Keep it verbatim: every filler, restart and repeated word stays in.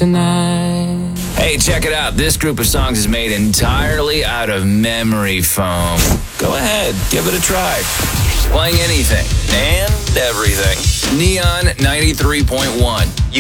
tonight. Hey, check it out. This group of songs is made entirely out of memory foam. Go ahead, give it a try. Playing anything and everything. Neon ninety-three point one. You